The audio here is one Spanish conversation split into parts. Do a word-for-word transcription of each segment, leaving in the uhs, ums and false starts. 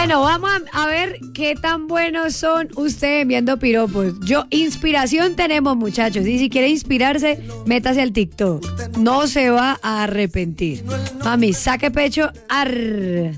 Bueno, vamos a, a ver qué tan buenos son ustedes enviando piropos. Yo, inspiración tenemos, muchachos. Y si quiere inspirarse, métase al TikTok. No se va a arrepentir. Mami, saque pecho. Arr.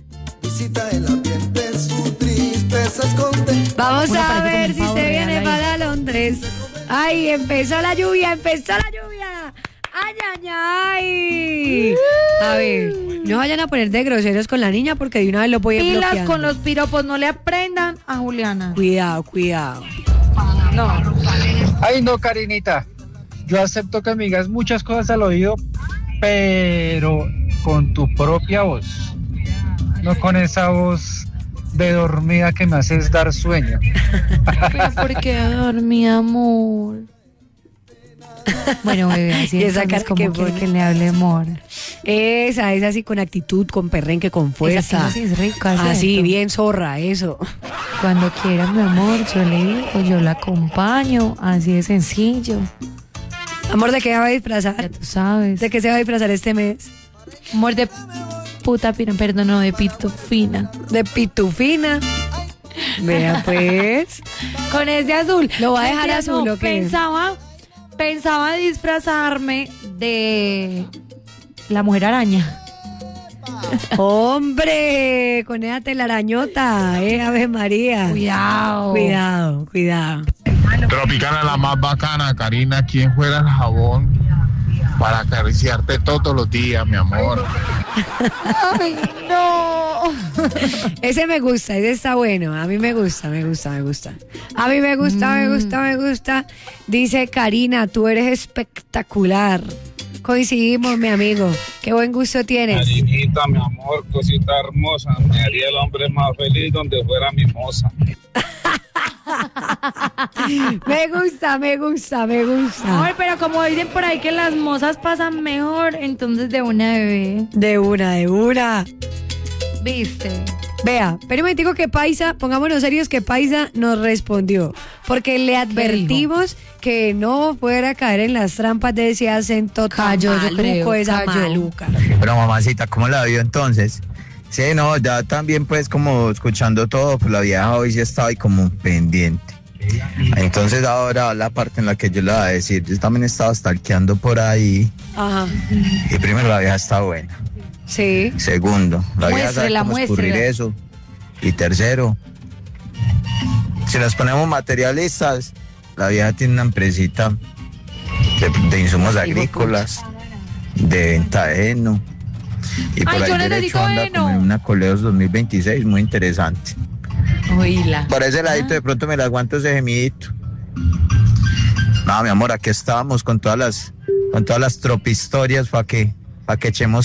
Vamos a ver si se viene para Londres. Ay, empezó la lluvia, empezó la lluvia. Ay, ay, ay. A ver, no vayan a poner de groseros con la niña porque de una vez lo voy a bloquear. Pilas con los piropos, no le aprendan a Juliana. Cuidado, cuidado. No. Ay, no, Karinita. Yo acepto que me digas muchas cosas al oído, pero con tu propia voz. No con esa voz de dormida que me haces dar sueño. Pero ¿por qué dormí, amor? Bueno, bebé, así esa es cara como que quiere pone. que le hable amor. Esa, esa así con actitud, con perrenque, con fuerza. Esa sí es rica, así, ¿cierto? bien zorra, eso. Cuando quiera, mi amor, yo le digo, yo la acompaño, así de sencillo. Amor, ¿de qué se va a Ya disfrazar? tú sabes. ¿De qué se va a disfrazar este mes? Amor de puta pina, perdón, no, de pitufina. De pitufina. Vea pues. Con ese azul. ¿Lo va a dejar Mentira, azul no, o qué? Pensaba, pensaba disfrazarme de la mujer araña. Hombre, con esa telarañota, eh, Ave María. Cuidado. Cuidado, cuidado. Tropicana la más bacana, Karina, ¿quién fuera el jabón para acariciarte todos los días, mi amor? Ay, no. Ese me gusta, ese está bueno. A mí me gusta, me gusta, me gusta. A mí me gusta, me gusta, me gusta. Dice Karina, tú eres espectacular. Coincidimos, mi amigo. Qué buen gusto tienes. Karinita, mi amor, cosita hermosa. Me haría el hombre más feliz donde fuera mi moza. Me gusta, me gusta, me gusta. Amor, pero como dicen por ahí que las mozas pasan mejor, entonces de una bebé. De una, de una. ¿Viste? Vea, pero me digo que Paisa, pongámonos serios que Paisa nos respondió. Porque le advertimos que no fuera a caer en las trampas de ese acento tan Cayó, yo maluco, creo, esa cayó. maluca. Pero mamacita, ¿cómo la vio entonces? Sí, no, ya también pues como escuchando todo, pues la vieja hoy sí estaba ahí como pendiente. Entonces ahora la parte en la que yo le voy a decir, yo también estaba stalkeando por ahí. Ajá. Y primero, la vieja está buena. Sí. Segundo, la vieja sabe Muéstrela, cómo escurrir muéstrela. eso. Y tercero, si nos ponemos materialistas, la vieja tiene una empresita de, de insumos agrícolas, de venta de heno. Y por Ay, yo ahí derecho necesito anda heno. como en una Coleos dos mil veintiséis, muy interesante. Oíla. Por ese ladito de pronto me la aguanto ese gemidito. No, mi amor, aquí estábamos con todas las, con todas las tropistorias para que, para que echemos